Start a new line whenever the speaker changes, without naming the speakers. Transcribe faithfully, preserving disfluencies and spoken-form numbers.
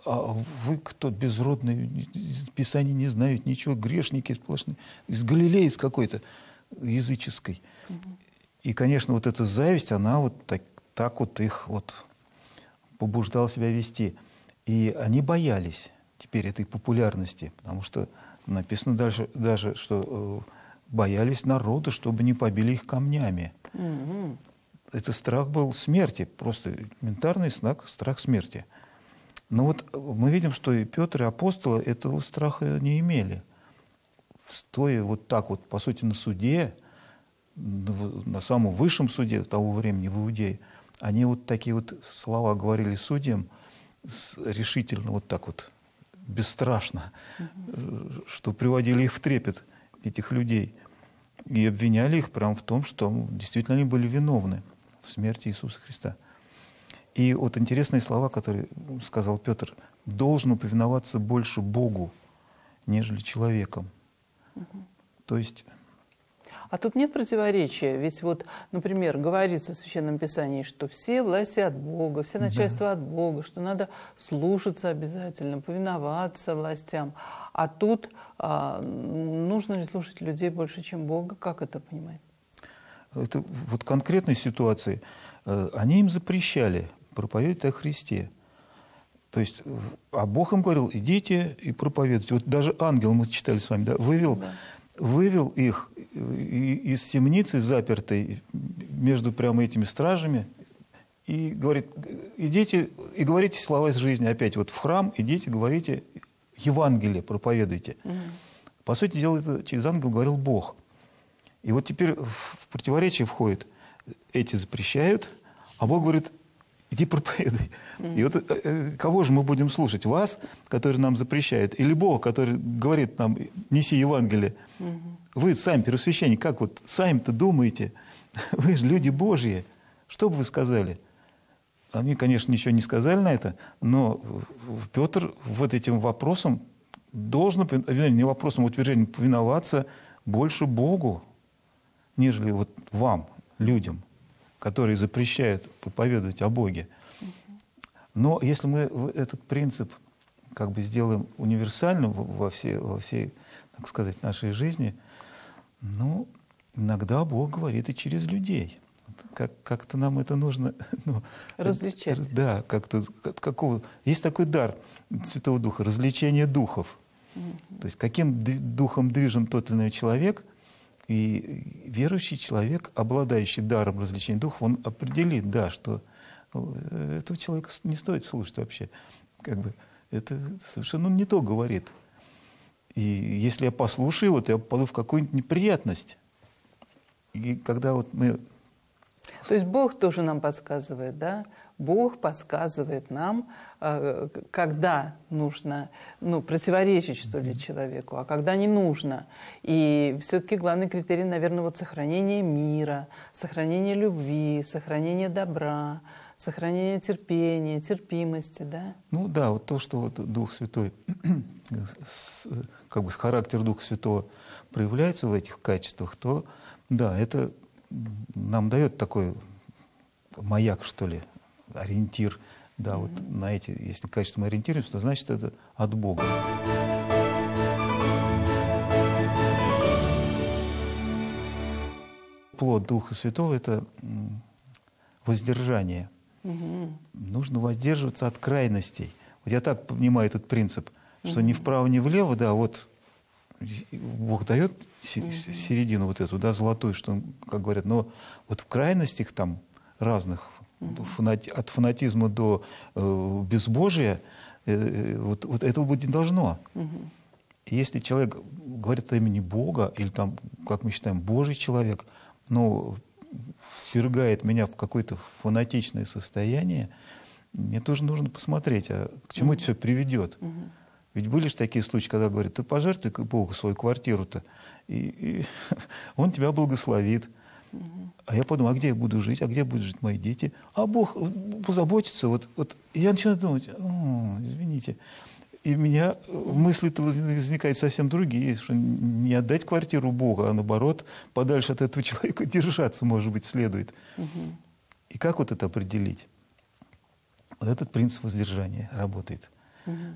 а вы кто безродный, Писания не знают, ничего, грешники сплошные, из Галилеи из какой-то языческой. Угу. И, конечно, вот эта зависть, она вот так, так вот их вот побуждала себя вести. И они боялись теперь этой популярности, потому что написано дальше, даже, что э, боялись народа, чтобы не побили их камнями. Угу. Это страх был смерти, просто элементарный страх, страх смерти. Но вот мы видим, что и Петр, и апостолы этого страха не имели. Стоя вот так вот, по сути, на суде, на самом высшем суде того времени в Иудее, они вот такие вот слова говорили судьям решительно, вот так вот, бесстрашно, угу. что приводили их в трепет, этих людей, и обвиняли их прямо в том, что действительно они были виновны в смерти Иисуса Христа. И вот интересные слова, которые сказал Петр: должно повиноваться больше Богу, нежели человеком. Угу. То есть...
А тут нет противоречия. Ведь вот, например, говорится в Священном Писании, что все власти от Бога, все начальства да. от Бога, что надо слушаться обязательно, повиноваться властям. А тут а, нужно ли слушать людей больше, чем Бога? Как это понимать?
Это вот конкретной ситуации. Они им запрещали проповедовать о Христе. То есть, а Бог им говорил: идите и проповедуйте. Вот даже ангел, мы читали с вами, да, вывел... Да. вывел их из темницы запертой между прямо этими стражами и говорит: идите и говорите слова из жизни. Опять вот в храм идите, говорите Евангелие, проповедуйте. Угу. По сути дела, это через ангел говорил Бог. И вот теперь в противоречие входит: эти запрещают, а Бог говорит: иди проповедуй. Mm-hmm. И вот кого же мы будем слушать? Вас, который нам запрещает, или Бога, который говорит нам: неси Евангелие? Mm-hmm. Вы сами, первосвященник, как вот сами-то думаете? Вы же люди Божьи. Что бы вы сказали? Они, конечно, ничего не сказали на это, но Петр вот этим вопросом должен, не вопросом, а утверждением, повиноваться больше Богу, нежели вот вам, людям, которые запрещают проповедовать о Боге. Но если мы этот принцип как бы сделаем универсальным во всей, во всей, так сказать, нашей жизни, ну, иногда Бог говорит и через людей. Как, как-то нам это нужно... Ну,
различать.
Да, как-то... Какого, есть такой дар Святого Духа — развлечение духов. Mm-hmm. То есть каким духом движим тот или иной человек, и верующий человек, обладающий даром развлечения духов, он определит, да, что этого человека не стоит слушать вообще. Как бы это совершенно не то говорит. И если я послушаю его, то я попаду в какую-нибудь неприятность. И когда вот мы...
То есть Бог тоже нам подсказывает, да? Бог подсказывает нам, когда нужно, ну, противоречить, что ли, человеку, а когда не нужно. И все-таки главный критерий, наверное, вот сохранение мира, сохранение любви, сохранение добра, сохранение терпения, терпимости, да?
Ну да, вот то, что вот Дух Святой, как бы характер Духа Святого проявляется в этих качествах, то да, это нам дает такой маяк, что ли, ориентир. Да, mm-hmm. вот на эти, если качества мы ориентируемся, то значит это от Бога. Плод Духа Святого — это воздержание. Mm-hmm. Нужно воздерживаться от крайностей. Вот я так понимаю этот принцип, что mm-hmm. ни вправо, ни влево, да, вот Бог дает mm-hmm. середину вот эту, да, золотую, что он, как говорят, но вот в крайностях там разных, mm-hmm. от фанатизма до э, безбожия, э, вот, вот этого быть не должно. Mm-hmm. И если человек говорит от имени Бога, или там, как мы считаем, Божий человек, но ввергает меня в какое-то фанатичное состояние, мне тоже нужно посмотреть, а к чему mm-hmm. это все приведет. Mm-hmm. Ведь были же такие случаи, когда говорят: ты пожертвуй Богу свою квартиру-то, и, и Он тебя благословит. Mm-hmm. А я подумал: а где я буду жить, а где будут жить мои дети? А Бог позаботится. Вот, вот. И я начинаю думать: о, извините. И у меня мысли-то возникают совсем другие, что не отдать квартиру Богу, а наоборот, подальше от этого человека держаться, может быть, следует. Mm-hmm. И как вот это определить? Вот этот принцип воздержания работает.
Угу.